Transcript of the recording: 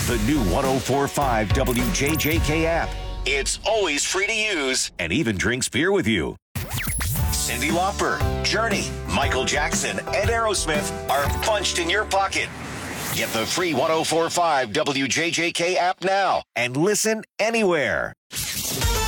The new 104.5 WJJK app. It's always free to use and even drinks beer with you. Cyndi Lauper, Journey, Michael Jackson, and Aerosmith are punched in your pocket. Get the free 104.5 WJJK app now and listen anywhere.